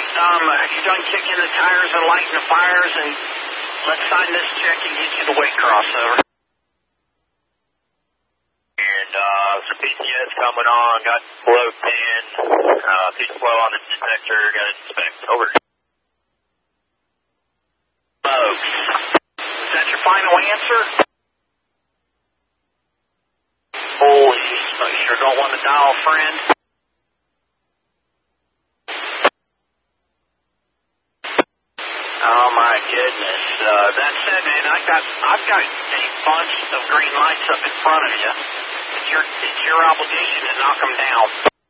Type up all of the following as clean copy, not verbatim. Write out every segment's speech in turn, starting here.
You done kicking the tires and lighting the fires, and let's sign this check and get you the weight crossover. And some PTS coming on, got flow 10, peak flow on the detector, got to inspect, over. Folks, is that your final answer? Holy, you sure don't want to dial, friend? Oh my goodness. That said, man, I've got a bunch of green lights up in front of you. It's your obligation to knock them down.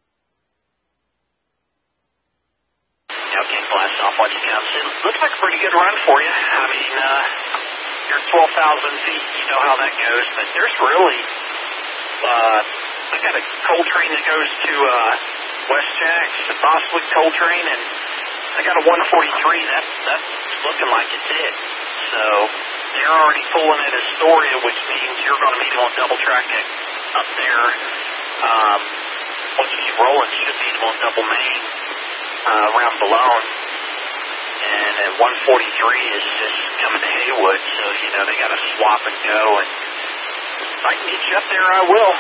Okay, blast off what you got. It looks like a pretty good run for you. I mean, you're 12,000 feet. You know how that goes. But there's really, I got a coal train that goes to West Jacks, Bostwick coal train, and I got a 143. That's looking like it's it. So they're already pulling at Astoria, which means you're going to meet them on double track up there. Once you get rolling, you should meet them on double main around Boulogne. And at 143 is just coming to Haywood, so you know they got to swap and go. And if I can get you up there, I will.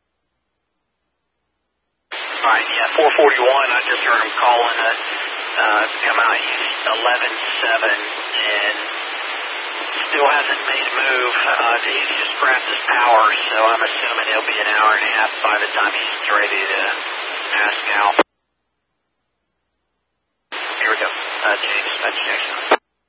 All right, yeah, 441. I just heard him calling come out. He's 11-7 and still hasn't made a move. He's just grabbed his power, so I'm assuming it'll be an hour and a half by the time he's ready to pass out. Here we go. James, that's Jackson.